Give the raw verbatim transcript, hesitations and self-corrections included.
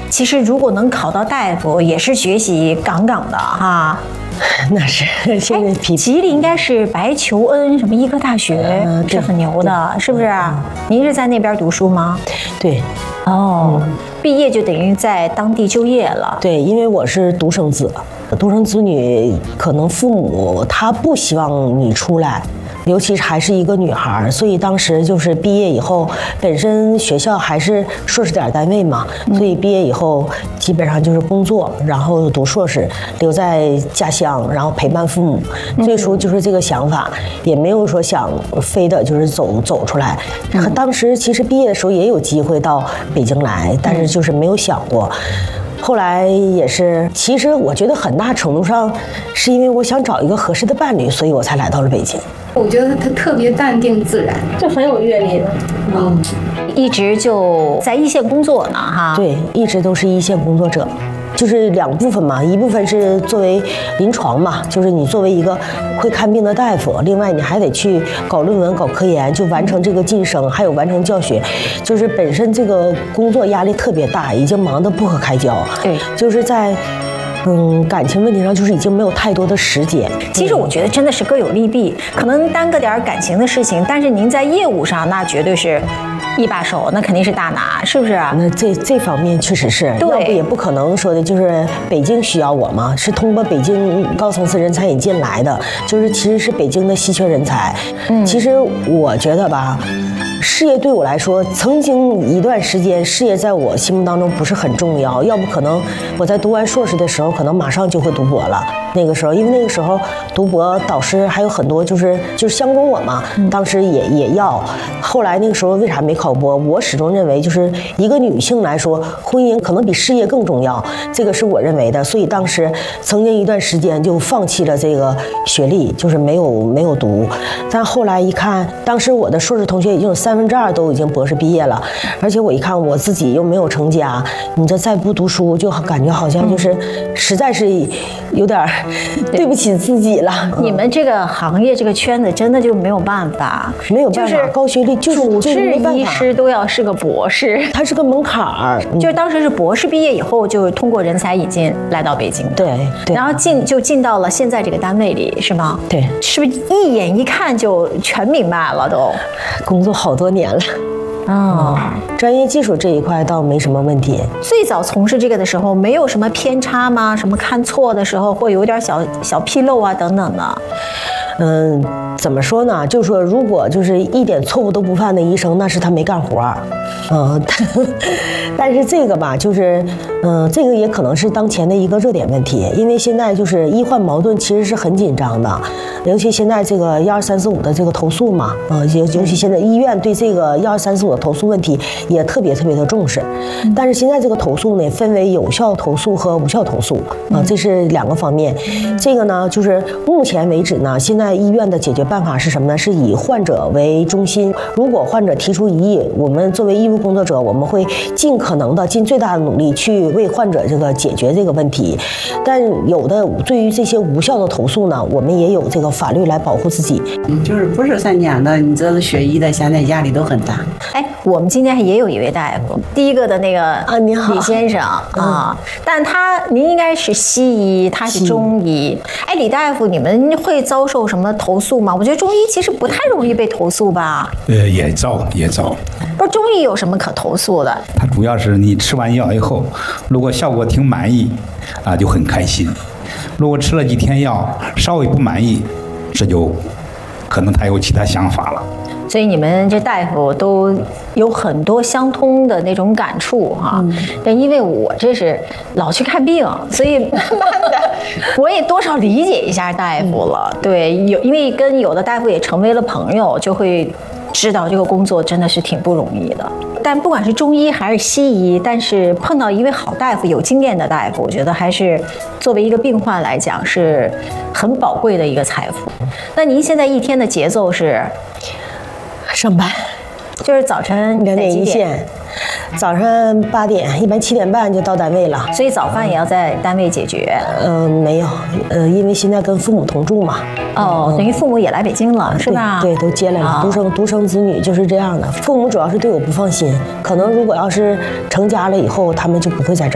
其实如果能考到大夫，也是学习杠杠的哈。 那是现在皮吉林应该是白求恩什么医科大学、呃、是很牛的，是不是？您是在那边读书吗？ 对。 哦、嗯，毕业就等于在当地就业了。 对，因为我是独生子，独生子女可能父母他不希望你出来。尤其是还是一个女孩，所以当时就是毕业以后，本身学校还是硕士点单位嘛，所以毕业以后基本上就是工作，然后读硕士，留在家乡，然后陪伴父母。最初就是这个想法，也没有说想非得就是走走出来。当时其实毕业的时候也有机会到北京来，但是就是没有想过。后来也是，其实我觉得很大程度上是因为我想找一个合适的伴侣，所以我才来到了北京。 我觉得他特别淡定自然，就很有阅历的。 嗯，一直就在一线工作呢，哈。 对，一直都是一线工作者。就是两部分嘛，一部分是作为临床嘛，就是你作为一个会看病的大夫，另外你还得去搞论文、搞科研，就完成这个晋升，还有完成教学，就是本身这个工作压力特别大，已经忙得不可开交。 对， 就是在。嗯，感情问题上就是已经没有太多的时间。 其实我觉得真的是各有利弊，可能耽搁点感情的事情，但是您在业务上那绝对是一把手，那肯定是大拿，是不是？ 那这这方面确实是，要不也不可能说的就是北京需要我嘛，是通过北京高层次人才引进来的，就是其实是北京的稀缺人才。嗯，其实我觉得吧。事业对我来说，曾经一段时间，事业在我心目当中不是很重要。要不可能我在读完硕士的时候，可能马上就会读博了。那个时候，因为那个时候读博导师还有很多，就是就是相中我嘛，当时也也要。后来那个时候为啥没考博？我始终认为，就是一个女性来说，婚姻可能比事业更重要，这个是我认为的。所以当时曾经一段时间就放弃了这个学历，就是没有没有读。但后来一看，当时我的硕士同学已经有三分之二都已经博士毕业了，而且我一看我自己又没有成家，你这再不读书，就感觉好像就是实在是有点对不起自己了。 你们这个行业这个圈子真的就没有办法， 没有办法，就是高学历就是主治医师都要是个博士， 它是个门槛儿。 就是当时是博士毕业以后，就通过人才引进来到北京， 对，对， 然后进就进到了现在这个单位里，是吗？ 对， 是不是一眼一看就全明白了都？ 工作好多年了。 哦、 嗯，专业技术这一块倒没什么问题。 最早从事这个的时候，没有什么偏差吗？什么看错的时候会有点小小纰漏啊等等的。 嗯，怎么说呢？就是说，如果就是一点错误都不犯的医生，那是他没干活儿。嗯，但是这个吧，就是嗯，这个也可能是当前的一个热点问题，因为现在就是医患矛盾其实是很紧张的，尤其现在这个幺二三四五的这个投诉嘛，呃，尤尤其现在医院对这个幺二三四五的投诉问题也特别特别的重视。但是现在这个投诉呢，分为有效投诉和无效投诉啊、呃，这是两个方面。这个呢，就是目前为止呢，现在医院的解决办法是什么呢？是以患者为中心。如果患者提出异议，我们作为医务工作者，我们会尽可能的尽最大的努力去为患者这个解决这个问题。但有的对于这些无效的投诉呢，我们也有这个法律来保护自己。 就是不是三讲的，你这是学医的，现在压力都很大。 哎，我们今天也有一位大夫，第一个的那个啊，您好， 李先生啊、嗯，但他您应该是西医，他是中医。哎，李大夫，你们会遭受什么投诉吗？我觉得中医其实不太容易被投诉吧？ 呃，也遭也遭。 不是中医有什么可投诉的？ 它主要是你吃完药以后，如果效果挺满意，啊，就很开心；如果吃了几天药稍微不满意，这就可能他有其他想法了。 所以你们这大夫都有很多相通的那种感触哈。但、嗯、因为我这是老去看病，所以慢慢的我也多少理解一下大夫了。嗯、对，有因为跟有的大夫也成为了朋友，就会知道这个工作真的是挺不容易的。但不管是中医还是西医，但是碰到一位好大夫、有经验的大夫，我觉得还是作为一个病患来讲是很宝贵的一个财富。那您现在一天的节奏是？ 上班， 就是早晨两点一线，早上八点，一般七点半就到单位了。 所以早饭也要在单位解决。 嗯、呃，没有，呃，因为现在跟父母同住嘛。 哦，等于父母也来北京了，是吧？ 对，对都接来了。独生独生子女就是这样的，父母主要是对我不放心，可能如果要是成家了以后，他们就不会在这儿。